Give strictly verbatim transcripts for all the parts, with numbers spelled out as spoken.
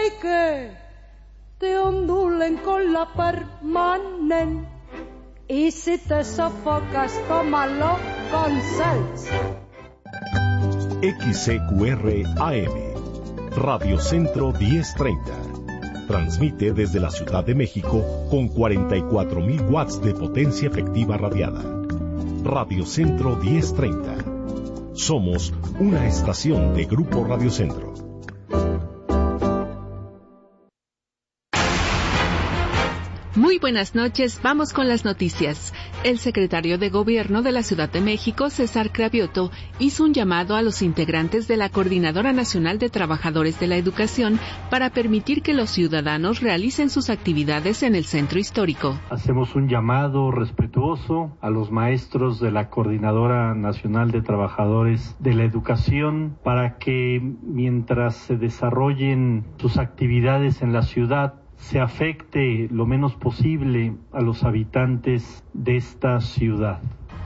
i que te ondulen con la permanent i si te sofocas, tómalo con sal. X C Q R A M, Radio Centro diez treinta. Transmite desde la Ciudad de México con cuarenta y cuatro mil watts de potencia efectiva radiada. Radio Centro diez treinta. Somos una estación de Grupo Radio Centro. Muy buenas noches, vamos con las noticias. El secretario de Gobierno de la Ciudad de México, César Cravioto, hizo un llamado a los integrantes de la Coordinadora Nacional de Trabajadores de la Educación para permitir que los ciudadanos realicen sus actividades en el centro histórico. Hacemos un llamado respetuoso a los maestros de la Coordinadora Nacional de Trabajadores de la Educación para que mientras se desarrollen sus actividades en la ciudad, se afecte lo menos posible a los habitantes de esta ciudad.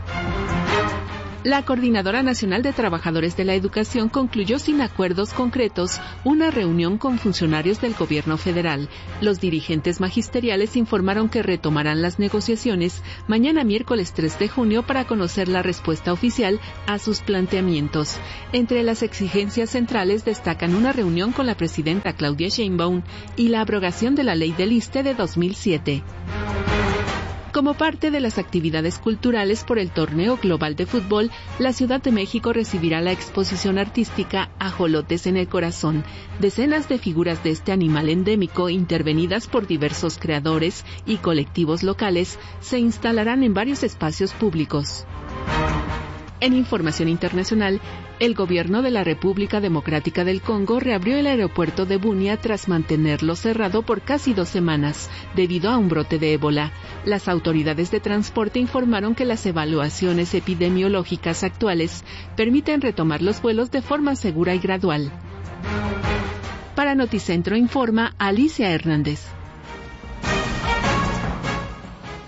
La Coordinadora Nacional de Trabajadores de la Educación concluyó sin acuerdos concretos una reunión con funcionarios del gobierno federal. Los dirigentes magisteriales informaron que retomarán las negociaciones mañana miércoles tres de junio para conocer la respuesta oficial a sus planteamientos. Entre las exigencias centrales destacan una reunión con la presidenta Claudia Sheinbaum y la abrogación de la ley del I S S S T E de dos mil siete. Como parte de las actividades culturales por el Torneo Global de Fútbol, la Ciudad de México recibirá la exposición artística Ajolotes en el Corazón. Decenas de figuras de este animal endémico, intervenidas por diversos creadores y colectivos locales, se instalarán en varios espacios públicos. En información internacional, el gobierno de la República Democrática del Congo reabrió el aeropuerto de Bunia tras mantenerlo cerrado por casi dos semanas, debido a un brote de ébola. Las autoridades de transporte informaron que las evaluaciones epidemiológicas actuales permiten retomar los vuelos de forma segura y gradual. Para Noticentro informa Alicia Hernández.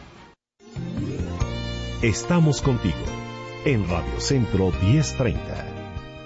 Estamos contigo en Radio Centro diez treinta.